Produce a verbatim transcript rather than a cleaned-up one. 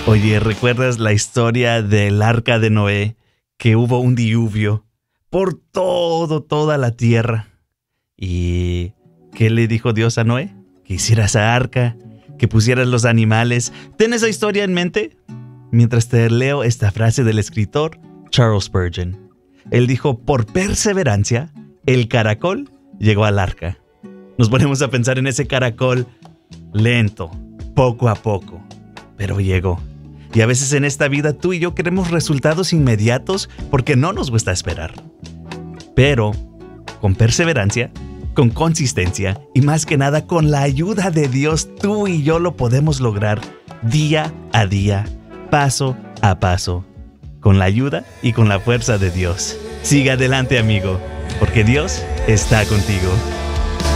Oye, ¿recuerdas la historia del arca de Noé? Que hubo un diluvio por todo, toda la tierra. ¿Y qué le dijo Dios a Noé? Que hiciera esa arca, que pusieras los animales. ¿Tienes esa historia en mente? Mientras te leo esta frase del escritor Charles Spurgeon. Él dijo, por perseverancia, el caracol llegó al arca. Nos ponemos a pensar en ese caracol lento, poco a poco, pero llegó. Y a veces en esta vida tú y yo queremos resultados inmediatos porque no nos gusta esperar. Pero con perseverancia, con consistencia y más que nada con la ayuda de Dios, tú y yo lo podemos lograr día a día, paso a paso, con la ayuda y con la fuerza de Dios. Sigue adelante, amigo, porque Dios está contigo.